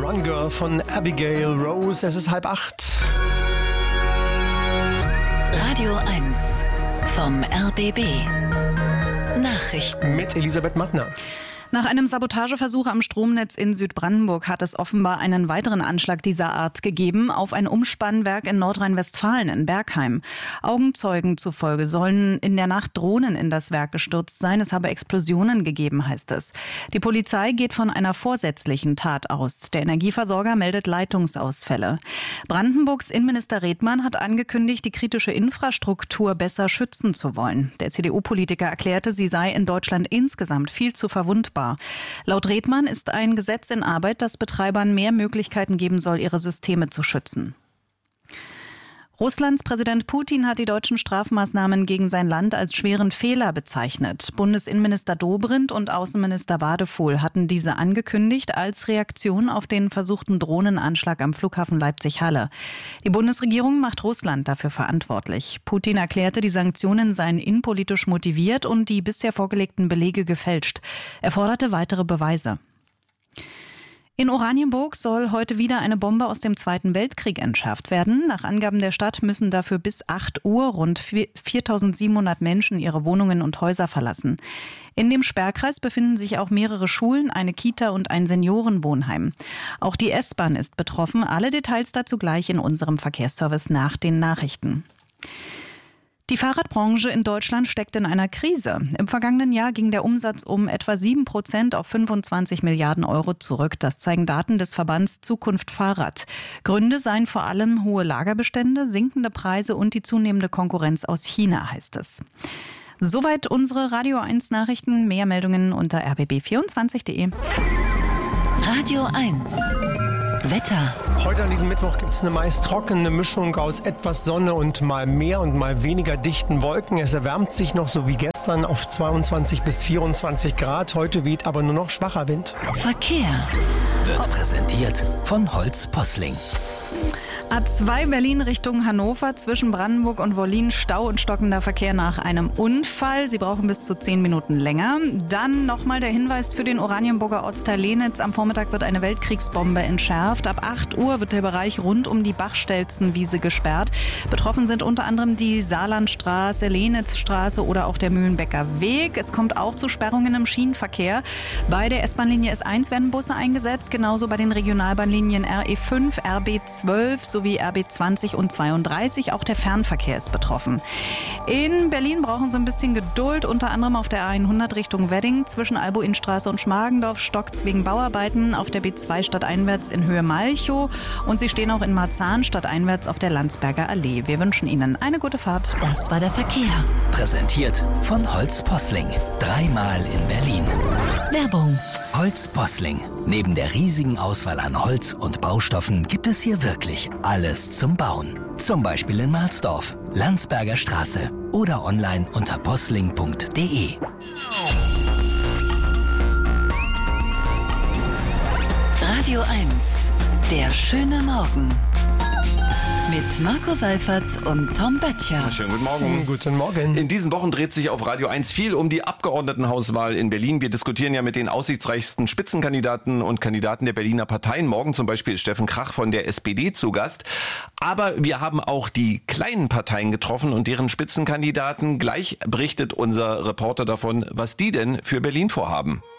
Run Girl von Abigail Rose. Es ist 7:30. Radio 1 vom RBB. Nachrichten Mit Elisabeth Mattner. Nach einem Sabotageversuch am Stromnetz in Südbrandenburg hat es offenbar einen weiteren Anschlag dieser Art gegeben auf ein Umspannwerk in Nordrhein-Westfalen in Bergheim. Augenzeugen zufolge sollen in der Nacht Drohnen in das Werk gestürzt sein. Es habe Explosionen gegeben, heißt es. Die Polizei geht von einer vorsätzlichen Tat aus. Der Energieversorger meldet Leitungsausfälle. Brandenburgs Innenminister Redmann hat angekündigt, die kritische Infrastruktur besser schützen zu wollen. Der CDU-Politiker erklärte, sie sei in Deutschland insgesamt viel zu verwundbar. Laut Redmann ist ein Gesetz in Arbeit, das Betreibern mehr Möglichkeiten geben soll, ihre Systeme zu schützen. Russlands Präsident Putin hat die deutschen Strafmaßnahmen gegen sein Land als schweren Fehler bezeichnet. Bundesinnenminister Dobrindt und Außenminister Wadefuhl hatten diese angekündigt als Reaktion auf den versuchten Drohnenanschlag am Flughafen Leipzig-Halle. Die Bundesregierung macht Russland dafür verantwortlich. Putin erklärte, die Sanktionen seien innenpolitisch motiviert und die bisher vorgelegten Belege gefälscht. Er forderte weitere Beweise. In Oranienburg soll heute wieder eine Bombe aus dem Zweiten Weltkrieg entschärft werden. Nach Angaben der Stadt müssen dafür bis 8 Uhr rund 4.700 Menschen ihre Wohnungen und Häuser verlassen. In dem Sperrkreis befinden sich auch mehrere Schulen, eine Kita und ein Seniorenwohnheim. Auch die S-Bahn ist betroffen. Alle Details dazu gleich in unserem Verkehrsservice nach den Nachrichten. Die Fahrradbranche in Deutschland steckt in einer Krise. Im vergangenen Jahr ging der Umsatz um etwa 7% auf 25 Milliarden Euro zurück. Das zeigen Daten des Verbands Zukunft Fahrrad. Gründe seien vor allem hohe Lagerbestände, sinkende Preise und die zunehmende Konkurrenz aus China, heißt es. Soweit unsere Radio 1 Nachrichten. Mehr Meldungen unter rbb24.de. Radio 1 Wetter. Heute an diesem Mittwoch gibt es eine meist trockene Mischung aus etwas Sonne und mal mehr und mal weniger dichten Wolken. Es erwärmt sich noch so wie gestern auf 22 bis 24 Grad. Heute weht aber nur noch schwacher Wind. Verkehr Wird präsentiert von Holz Posling. A2 Berlin Richtung Hannover, zwischen Brandenburg und Wollin Stau und stockender Verkehr nach einem Unfall. Sie brauchen bis zu 10 Minuten länger. Dann nochmal der Hinweis für den Oranienburger Ortsteil Lenitz. Am Vormittag wird eine Weltkriegsbombe entschärft. Ab 8 Uhr wird der Bereich rund um die Bachstelzenwiese gesperrt. Betroffen sind unter anderem die Saarlandstraße, Lenitzstraße oder auch der Mühlenbecker Weg. Es kommt auch zu Sperrungen im Schienenverkehr. Bei der S-Bahn-Linie S1 werden Busse eingesetzt, genauso bei den Regionalbahnlinien RE5, RB12 sowie RB20 und 32. Auch der Fernverkehr ist betroffen. In Berlin brauchen Sie ein bisschen Geduld, unter anderem auf der A100 Richtung Wedding. Zwischen Albuinstraße und Schmargendorf stockt's wegen Bauarbeiten, auf der B2 stadteinwärts in Höhe Malchow und Sie stehen auch in Marzahn stadteinwärts auf der Landsberger Allee. Wir wünschen Ihnen eine gute Fahrt. Das war der Verkehr. Präsentiert von Holz Posling. 3-mal in Berlin. Werbung. Holz Posling. Neben der riesigen Auswahl an Holz und Baustoffen gibt es hier wirklich alles zum Bauen. Zum Beispiel in Mahlsdorf, Landsberger Straße oder online unter posling.de. Radio 1. Der schöne Morgen. Mit Marco Seifert und Tom Böttcher. Schönen guten Morgen. Guten Morgen. In diesen Wochen dreht sich auf Radio 1 viel um die Abgeordnetenhauswahl in Berlin. Wir diskutieren ja mit den aussichtsreichsten Spitzenkandidaten und Kandidaten der Berliner Parteien. Morgen zum Beispiel ist Steffen Krach von der SPD zu Gast. Aber wir haben auch die kleinen Parteien getroffen und deren Spitzenkandidaten. Gleich berichtet unser Reporter davon, was die denn für Berlin vorhaben.